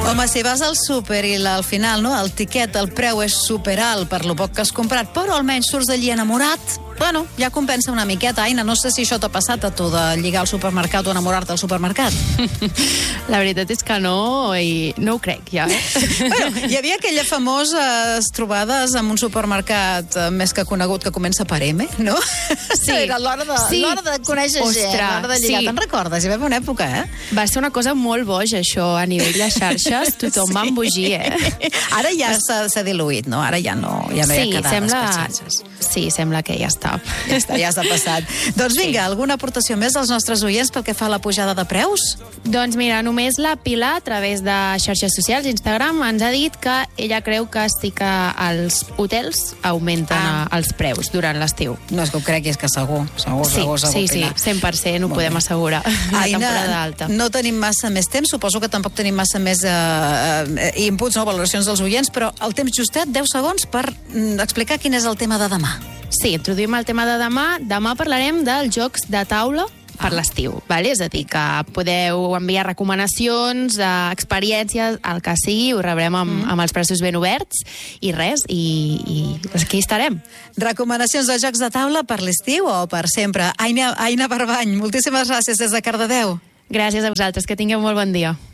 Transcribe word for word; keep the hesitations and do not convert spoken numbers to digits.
Home, si vas al súper i al final, no, el tiquet, el preu és superalt per lo poc que has comprat, però almenys surts d'allí enamorat, bueno, ja compensa una miqueta. Aina, no sé si això t'ha passat a tu de lligar al supermercat o enamorar-te al supermercat. La veritat és que no, i no ho crec, ja. Bueno, hi havia aquella famoses trobades en un supermercat eh, més que conegut que comença per M, no? Sí. Era l'hora de, Sí. l'hora de conèixer Ostres, gent, l'hora de lligar. sí. Te'n recordes? Hi va haver una època, eh? Va ser una cosa molt boja, això, a nivell de xarxes. Tothom va embogir, eh? Ara ja s'ha s'ha diluït, no? Ara ja no, ja no hi Sí, ha quedades sembla... per xarxes. Sí, sembla que ja està. Ja està, ja s'ha passat. Doncs vinga, alguna aportació més als nostres oients pel que fa a la pujada de preus? Doncs mira, només la Pilar, a través de xarxes socials, Instagram, ens ha dit que ella creu que sí que els hotels augmenten Ah. ah. els preus durant l'estiu. No és que ho crec, és que segur, segur, Sí, segur, segur. sí, sí, Pilar. cent per cent ho Molt podem bé. assegurar. La temporada Aina, alta. no tenim massa més temps, suposo que tampoc tenim massa més eh, eh, inputs, no, valoracions dels oients, però el temps justet, deu segons, per mm, explicar quin és el tema de demà. Sí, introduïm el tema de demà. Demà parlarem dels jocs de taula per l'estiu, vale? És a dir, que podeu enviar recomanacions, eh, experiències, el que sigui, ho rebrem amb, mm. amb els braços ben oberts, i res, i, i aquí estarem. Recomanacions de jocs de taula per l'estiu o per sempre? Aina, Aina Barbany, moltíssimes gràcies des de Cardedeu. Gràcies a vosaltres, que tingueu molt bon dia.